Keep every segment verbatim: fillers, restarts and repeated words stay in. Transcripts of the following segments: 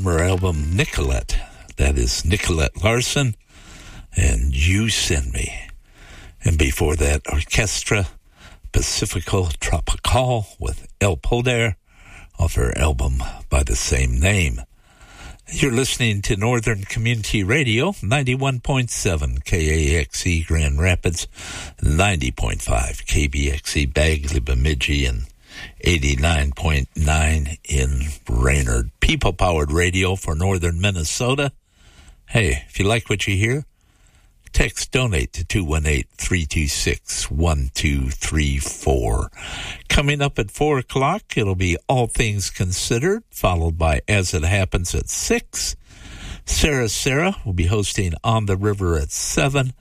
from her album Nicolette. That is Nicolette Larson and You Send Me. And before that, Orchestra Pacifico Tropical with El Poder off her album by the same name. You're listening to Northern Community Radio, ninety-one point seven K A X E Grand Rapids, ninety point five K B X E Bagley Bemidji, and eighty-nine point nine in Raynard. People-powered radio for northern Minnesota. Hey, if you like what you hear, text donate to two one eight, three two six, one two three four. Coming up at four o'clock, it'll be All Things Considered, followed by As It Happens at six. Sarah Sarah will be hosting On the River at seven.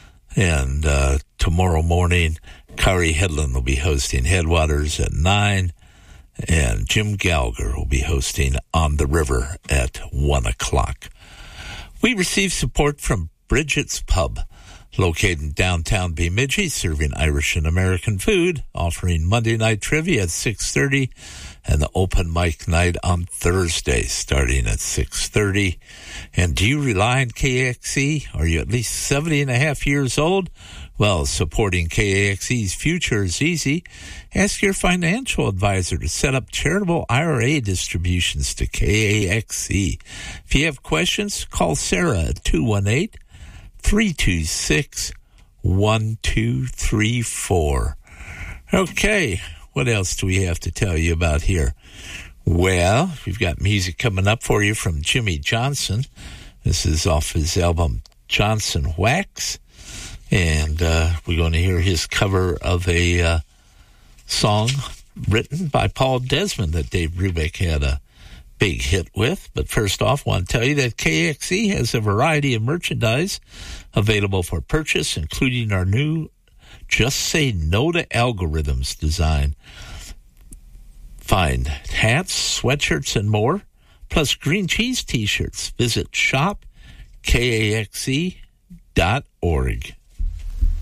And uh, tomorrow morning, Kari Headland will be hosting Headwaters at nine. And Jim Gallagher will be hosting On the River at one o'clock. We receive support from Bridget's Pub, located in downtown Bemidji, serving Irish and American food, offering Monday night trivia at six thirty and the open mic night on Thursday starting at six thirty. And do you rely on K A X E? Are you at least seventy and a half years old? Well, supporting K A X E's future is easy. Ask your financial advisor to set up charitable I R A distributions to K A X E. If you have questions, call Sarah at two one eight, three two six, one two three four. Okay, what else do we have to tell you about here? Well, we've got music coming up for you from Jimmy Johnson. This is off his album Johnson Wax. And uh, we're going to hear his cover of a uh, song written by Paul Desmond that Dave Brubeck had a big hit with. But first off, I want to tell you that K A X E has a variety of merchandise available for purchase, including our new Just Say No to Algorithms design. Find hats, sweatshirts, and more, plus green cheese t-shirts. Visit shop K A X E dot org.